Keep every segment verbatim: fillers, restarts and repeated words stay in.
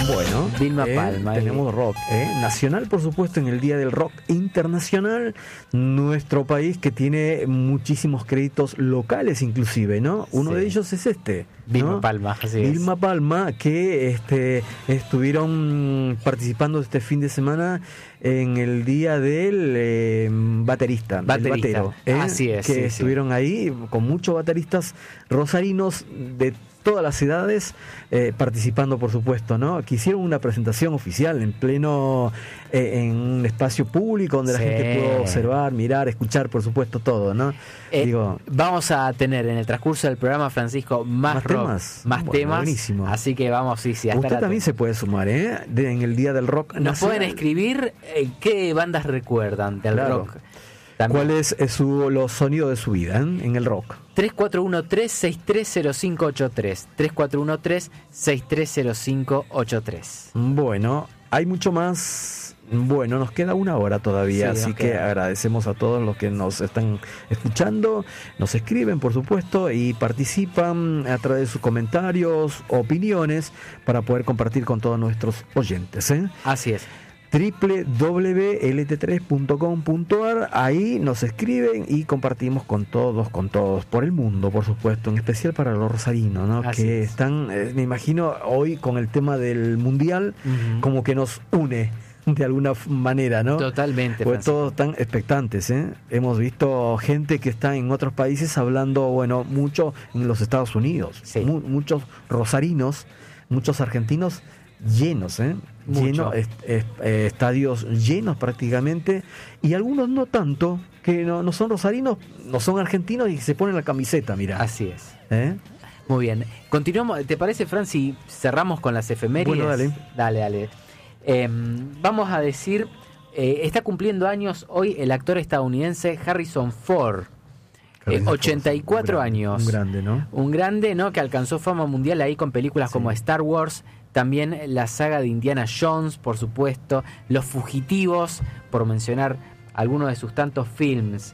Bueno, Vilma eh, Palma. tenemos rock eh, nacional, por supuesto, en el Día del Rock Internacional. Nuestro país que tiene muchísimos créditos locales, inclusive, ¿no? Uno Sí. de ellos es este. Vilma ¿no? Palma, así Vilma es. Palma, que este, estuvieron participando este fin de semana en el día del eh, baterista, Baterista. del batero, ¿eh? Así es, que sí, estuvieron ahí con muchos bateristas rosarinos de todas las edades eh, participando, por supuesto, ¿no? Que hicieron una presentación oficial en pleno eh, en un espacio público donde Sí. la gente pudo observar, mirar, escuchar, por supuesto, todo, ¿no? Eh, Digo, vamos a tener en el transcurso del programa, Francisco, más, Más rock, temas. más Bueno, temas. buenísimo. Así que vamos, sí, sí, a usted estar también atentos. se puede sumar, ¿eh? De- en el Día del Rock Nos Nacional. pueden escribir eh, qué bandas recuerdan del Claro. rock. También. ¿Cuál es eh, su, los sonidos de su vida, eh? En el rock? tres cuatro uno tres, seis tres cero cinco ocho tres. tres cuatro uno tres, seis tres cero cinco ocho tres. Bueno, hay mucho más. Bueno, nos queda una hora todavía, Sí, así nos que queda. agradecemos a todos los que nos están escuchando, nos escriben, por supuesto, y participan a través de sus comentarios, opiniones, para poder compartir con todos nuestros oyentes, ¿eh? Así es. doble u doble u doble u punto l t tres punto com punto a r, ahí nos escriben y compartimos con todos, con todos, por el mundo, por supuesto, en especial para los rosarinos, ¿no? Así Que es. están, eh, me imagino, hoy con el tema del mundial, Ujú. como que nos une de alguna f- manera, ¿no? Totalmente, Pues Francisco. todos están expectantes, ¿eh? Hemos visto gente que está en otros países hablando, bueno, mucho en los Estados Unidos, Sí. Mu- muchos rosarinos, muchos argentinos llenos, ¿eh? Mucho. Llenos, est- est- eh, estadios llenos prácticamente, y algunos no tanto, que no, no son rosarinos, no son argentinos y se ponen la camiseta, mira. Así es. ¿Eh? Muy bien. Continuamos. ¿Te parece, Fran, si cerramos con las efemérides? Bueno, dale. Dale, dale. Eh, vamos a decir, eh, está cumpliendo años hoy el actor estadounidense Harrison Ford. Eh, ochenta y cuatro Un grande, años. Un grande, ¿no? Un grande, ¿no? Que alcanzó fama mundial ahí con películas Sí. como Star Wars, también la saga de Indiana Jones, por supuesto, Los Fugitivos, por mencionar algunos de sus tantos films.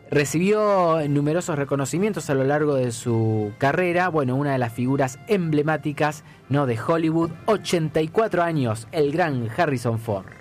Recibió numerosos reconocimientos a lo largo de su carrera. Bueno, una de las figuras emblemáticas, ¿no? de Hollywood, ochenta y cuatro años, el gran Harrison Ford.